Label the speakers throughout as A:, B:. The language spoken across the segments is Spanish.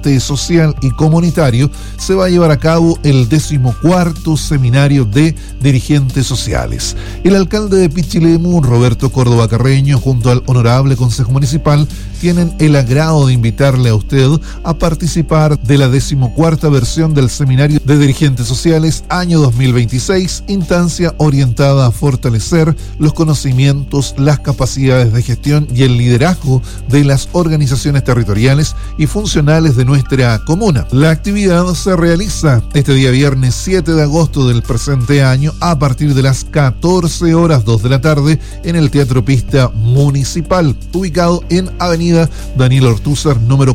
A: social y comunitario, se va a llevar a cabo el 14º Seminario de Dirigentes Sociales. El alcalde de Pichilemu, Roberto Córdoba Carreño, junto al Honorable Consejo Municipal, tienen el agrado de invitarle a usted a participar de la 14ª versión del Seminario de Dirigentes Sociales año 2026, instancia orientada a fortalecer los conocimientos, las capacidades de gestión y el liderazgo de las organizaciones territoriales y funcionales de nuestra comuna. La actividad se realiza este día viernes 7 de agosto del presente año a partir de las 14:02 de la tarde en el Teatro Pista Municipal, ubicado en Avenida Daniel Ortúzar, número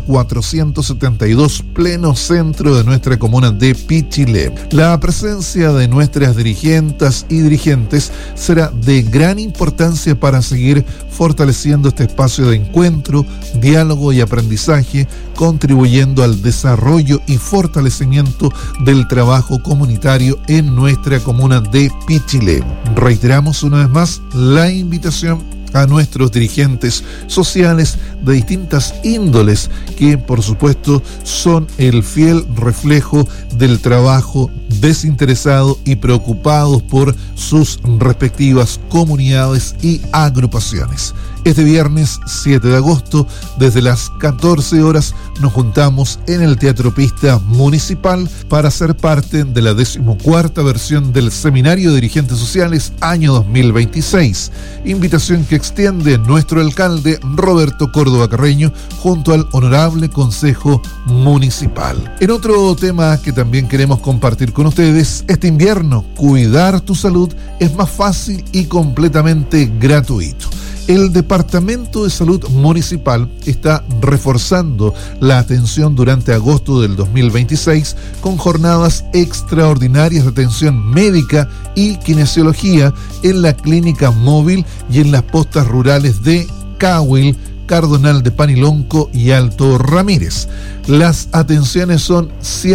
A: 472, pleno centro de nuestra comuna de Pichilemu. La presencia de nuestras dirigentas y dirigentes será de gran importancia para seguir fortaleciendo este espacio de encuentro, diálogo y aprendizaje, contribuyendo al desarrollo y fortalecimiento del trabajo comunitario en nuestra comuna de Pichilemu. Reiteramos una vez más la invitación a nuestros dirigentes sociales de distintas índoles que, por supuesto, son el fiel reflejo del trabajo desinteresado y preocupados por sus respectivas comunidades y agrupaciones. Este viernes 7 de agosto, desde las 14 horas, nos juntamos en el Teatro Pista Municipal para ser parte de la 14ª versión del Seminario de Dirigentes Sociales año 2026. Invitación que extiende nuestro alcalde Roberto Córdoba Carreño junto al Honorable Consejo Municipal. En otro tema que también queremos compartir con ustedes, este invierno, cuidar tu salud es más fácil y completamente gratuito. El Departamento de Salud Municipal está reforzando la atención durante agosto del 2026 con jornadas extraordinarias de atención médica y kinesiología en la clínica móvil y en las postas rurales de Cahuil, Cardonal de Panilonco y Alto Ramírez. Las atenciones son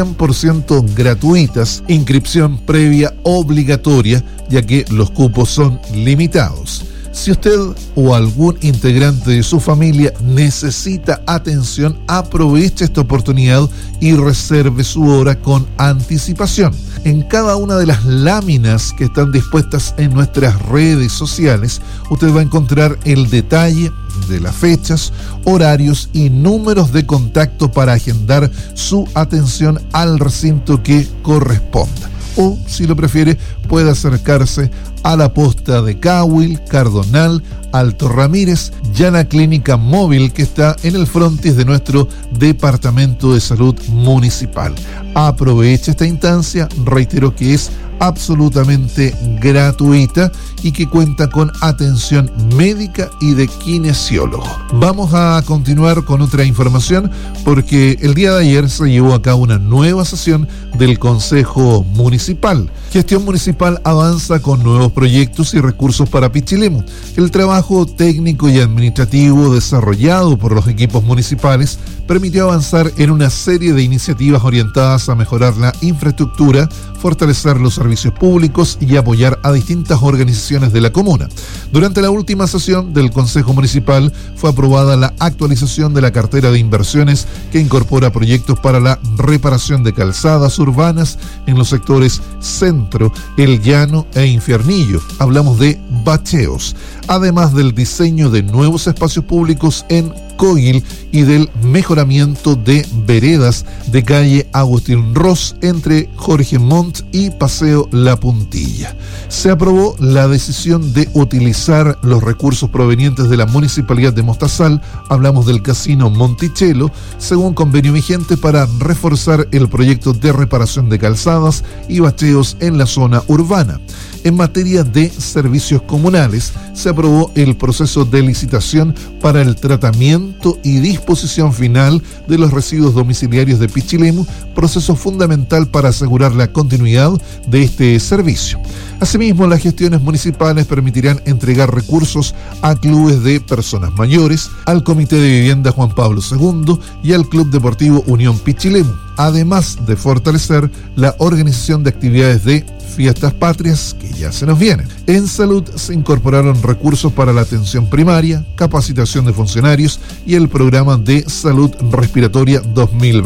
A: 100% gratuitas, inscripción previa obligatoria, ya que los cupos son limitados. Si usted o algún integrante de su familia necesita atención, aproveche esta oportunidad y reserve su hora con anticipación. En cada una de las láminas que están dispuestas en nuestras redes sociales, usted va a encontrar el detalle de las fechas, horarios y números de contacto para agendar su atención al recinto que corresponda. O, si lo prefiere, puede acercarse a la posta de Cahuil, Cardonal, Alto Ramírez, ya la clínica móvil que está en el frontis de nuestro Departamento de Salud Municipal. Aproveche esta instancia, reitero que es absolutamente gratuita y que cuenta con atención médica y de kinesiólogo. Vamos a continuar con otra información porque el día de ayer se llevó a cabo una nueva sesión del Consejo Municipal. Gestión Municipal avanza con nuevos proyectos y recursos para Pichilemu. El trabajo técnico y administrativo desarrollado por los equipos municipales permitió avanzar en una serie de iniciativas orientadas a mejorar la infraestructura, fortalecer los servicios públicos y apoyar a distintas organizaciones de la comuna. Durante la última sesión del Consejo Municipal fue aprobada la actualización de la cartera de inversiones que incorpora proyectos para la reparación de calzadas urbanas en los sectores Centro, El Llano e Infiernillo. Hablamos de bacheos, además del diseño de nuevos espacios públicos en Coguil y del mejoramiento de veredas de calle Agustín Ross entre Jorge Montt y Paseo La Puntilla. Se aprobó la decisión de utilizar los recursos provenientes de la Municipalidad de Mostazal, hablamos del Casino Monticello, según convenio vigente para reforzar el proyecto de reparación de calzadas y bacheos en la zona urbana. En materia de servicios comunales, se aprobó el proceso de licitación para el tratamiento y disposición final de los residuos domiciliarios de Pichilemu, proceso fundamental para asegurar la continuidad de este servicio. Asimismo, las gestiones municipales permitirán entregar recursos a clubes de personas mayores, al Comité de Vivienda Juan Pablo II y al Club Deportivo Unión Pichilemu, además de fortalecer la organización de actividades de Fiestas Patrias que ya se nos vienen. En salud se incorporaron recursos para la atención primaria, capacitación de funcionarios y el programa de salud respiratoria 2020.